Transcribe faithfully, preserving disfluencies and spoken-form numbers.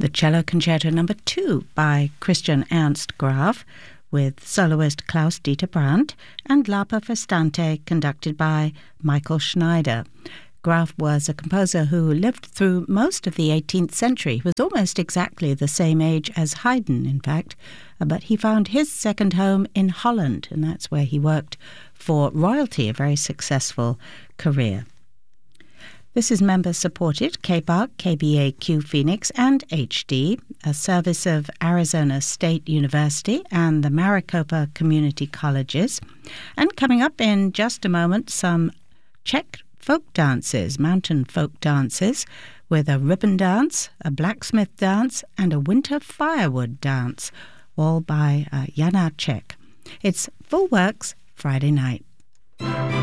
the Cello Concerto Number two by Christian Ernst Graf, with soloist Klaus-Dieter Brandt, and Lapa Festante, conducted by Michael Schneider. Graf was a composer who lived through most of the eighteenth century. He was almost exactly the same age as Haydn, in fact, but he found his second home in Holland, and that's where he worked for royalty, a very successful career. This is member-supported K P A R C, K B A Q Phoenix, and H D, a service of Arizona State University and the Maricopa Community Colleges. And coming up in just a moment, some Czech folk dances, mountain folk dances, with a ribbon dance, a blacksmith dance, and a winter firewood dance, all by uh, Jana Czech. It's Full Works Friday night.